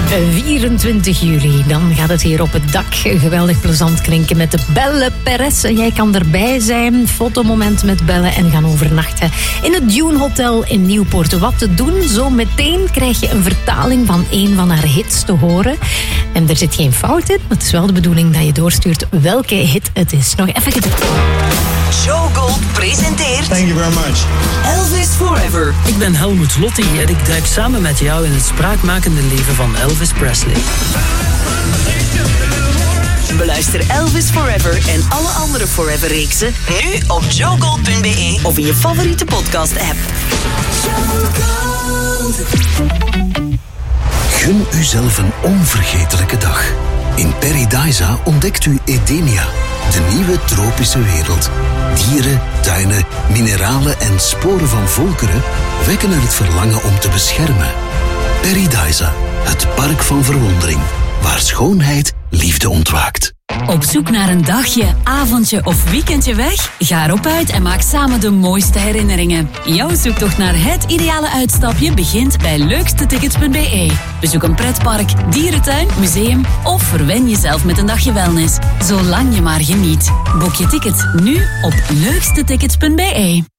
24 juli, dan gaat het hier op het dak geweldig plezant klinken met de Belle Perez. Jij kan erbij zijn, fotomoment met Belle en gaan overnachten in het Dune Hotel in Nieuwpoort. Wat te doen? Zo meteen krijg je een vertaling van een van haar hits te horen. En er zit geen fout in, het is wel de bedoeling dat je doorstuurt welke hit het is. Nog even gedaan. Joe Gold presenteert... Thank you very much. Elvis Forever. Ik ben Helmut Lotti en ik duik samen met jou in het spraakmakende leven van Elvis Presley. Beluister Elvis Forever en alle andere Forever-reeksen nu op joegold.be of in je favoriete podcast-app. Gun uzelf een onvergetelijke dag. In Paradisa ontdekt u Edenia, de nieuwe tropische wereld. Dieren, tuinen, mineralen en sporen van volkeren wekken er het verlangen om te beschermen. Paradisa, het park van verwondering, waar schoonheid liefde ontwaakt. Op zoek naar een dagje, avondje of weekendje weg? Ga erop uit en maak samen de mooiste herinneringen. Jouw zoektocht naar het ideale uitstapje begint bij leukstetickets.be. Bezoek een pretpark, dierentuin, museum of verwen jezelf met een dagje wellness. Zolang je maar geniet. Boek je ticket nu op leukstetickets.be.